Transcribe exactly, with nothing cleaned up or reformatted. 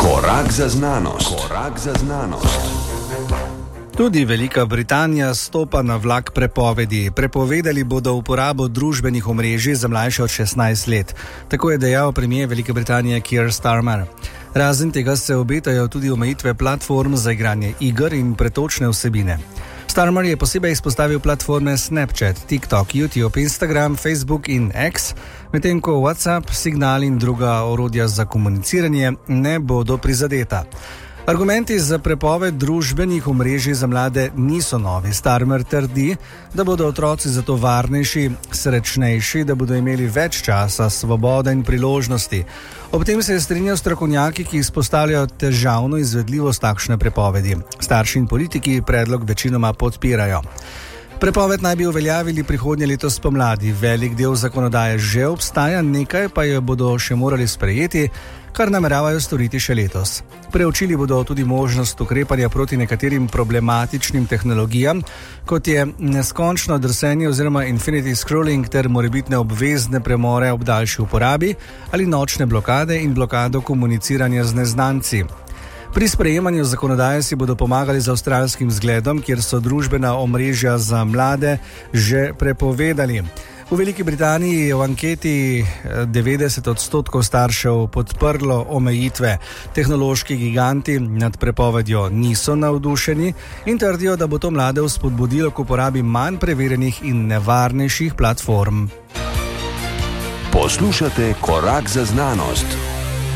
Korak za znanost. Korak za znanost. Tudi Velika Britanija stopa na vlak prepovedi. Prepovedali bodo uporabo družbenih omrežij za mlajše od šestnajst let. Tako je dejal premier Velike Britanije Keir Starmer. Razen tega se obetajo tudi omejitve platform za igranje iger in pretočne vsebine. Starmer je posebej izpostavil platforme Snapchat, TikTok, YouTube, Instagram, Facebook in X, medtem ko WhatsApp, Signal in druga orodja za komuniciranje ne bodo prizadeta. Argumenti za prepoved družbenih omrežij za mlade niso novi. Starmer trdi, da bodo otroci zato varnejši, srečnejši, da bodo imeli več časa, svobode in priložnosti. Ob tem se je strinjal strokovnjaki, ki izpostavljajo težavno izvedljivost takšne prepovedi. Starši in politiki predlog večinoma podpirajo. Prepoved naj bi uveljavili prihodnje leto spomladi. Velik del zakonodaje že obstaja, nekaj pa jo bodo še morali sprejeti, kar nameravajo storiti še letos. Preučili bodo tudi možnost ukrepanja proti nekaterim problematičnim tehnologijam, kot je neskončno drsenje oziroma infinity scrolling ter morebitne obvezne premore ob daljši uporabi ali nočne blokade in blokado komuniciranja z neznanci. Pri sprejemanju zakonodaje si bodo pomagali z avstralskim zgledom, kjer so družbena omrežja za mlade že prepovedali. V Veliki Britaniji je v anketi devetdeset odstotkov staršev podprlo omejitve. Tehnološki giganti nad prepovedjo niso navdušeni in trdijo, da bo to mlade vzpodbudilo k uporabi manj preverjenih in nevarnejših platform. Poslušate Korak za znanost.